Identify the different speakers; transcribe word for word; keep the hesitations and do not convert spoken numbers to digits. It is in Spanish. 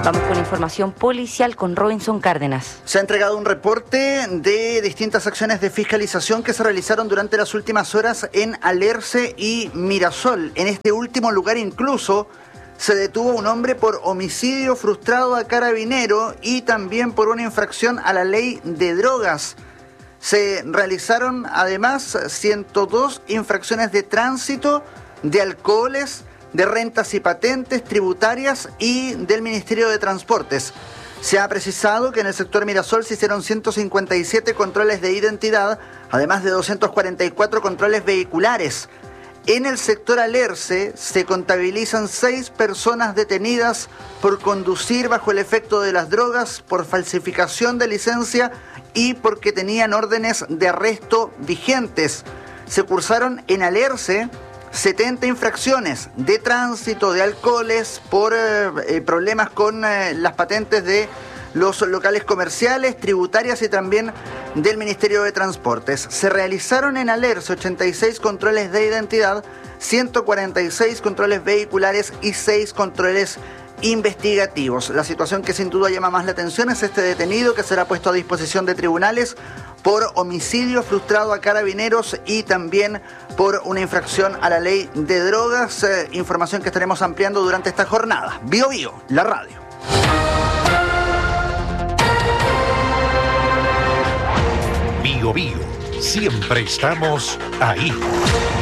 Speaker 1: Vamos con información policial con Robinson Cárdenas.
Speaker 2: Se ha entregado un reporte de distintas acciones de fiscalización que se realizaron durante las últimas horas en Alerce y Mirasol. En este último lugar incluso se detuvo un hombre por homicidio frustrado a carabinero y también por una infracción a la ley de drogas. Se realizaron además ciento dos infracciones de tránsito, de alcoholes, de rentas y patentes tributarias y del Ministerio de Transportes. Se ha precisado que en el sector Mirasol se hicieron ciento cincuenta y siete controles de identidad, además de doscientos cuarenta y cuatro controles vehiculares. En el sector Alerce se contabilizan seis personas detenidas por conducir bajo el efecto de las drogas, por falsificación de licencia y porque tenían órdenes de arresto vigentes. Se cursaron en Alerce setenta infracciones de tránsito, de alcoholes, por eh, problemas con eh, las patentes de los locales comerciales, tributarias y también del Ministerio de Transportes. Se realizaron en Alerce ochenta y seis controles de identidad, ciento cuarenta y seis controles vehiculares y seis controles investigativos. La situación que sin duda llama más la atención es este detenido que será puesto a disposición de tribunales por homicidio frustrado a carabineros y también por una infracción a la ley de drogas, eh, información que estaremos ampliando durante esta jornada. Bio Bio, la radio.
Speaker 3: Bio Bio, siempre estamos ahí.